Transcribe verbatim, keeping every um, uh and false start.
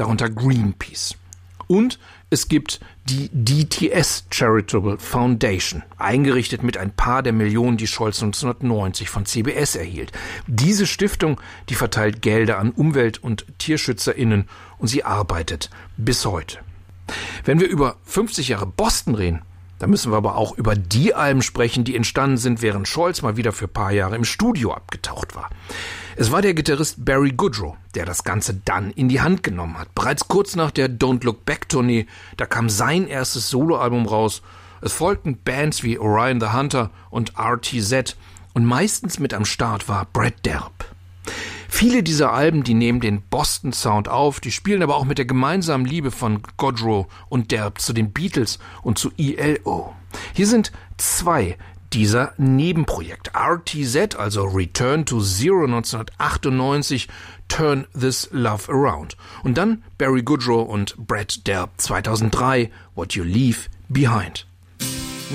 darunter Greenpeace. Und es gibt die D T S Charitable Foundation, eingerichtet mit ein paar der Millionen, die Scholz neunzehnhundertneunzig von C B S erhielt. Diese Stiftung, die verteilt Gelder an Umwelt- und TierschützerInnen und sie arbeitet bis heute. Wenn wir über fünfzig Jahre Boston reden, da müssen wir aber auch über die Alben sprechen, die entstanden sind, während Scholz mal wieder für ein paar Jahre im Studio abgetaucht war. Es war der Gitarrist Barry Goodrow, der das Ganze dann in die Hand genommen hat. Bereits kurz nach der Don't Look Back Tournee, da kam sein erstes Soloalbum raus. Es folgten Bands wie Orion the Hunter und R T Z und meistens mit am Start war Brett Delp. Viele dieser Alben, die nehmen den Boston Sound auf, die spielen aber auch mit der gemeinsamen Liebe von Goodrow und Delp zu den Beatles und zu E L O. Hier sind zwei dieser Nebenprojekte. R T Z, also Return to Zero neunzehnhundertachtundneunzig, Turn This Love Around. Und dann Barry Goodrow und Brett Delp zweitausenddrei, What You Leave Behind.